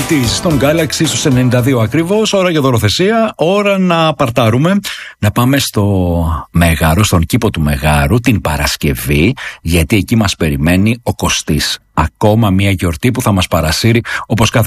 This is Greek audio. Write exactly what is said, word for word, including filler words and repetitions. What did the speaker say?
ογδόντα στον Galaxy στους ενενήντα δύο ακριβώς. Ώρα για δωροθεσία, ώρα να παρτάρουμε. Να πάμε στο Μεγάρο, στον κήπο του Μεγάρου την Παρασκευή, γιατί εκεί μας περιμένει ο Κωστής. Ακόμα μια γιορτή που θα μας παρασύρει όπως κάθε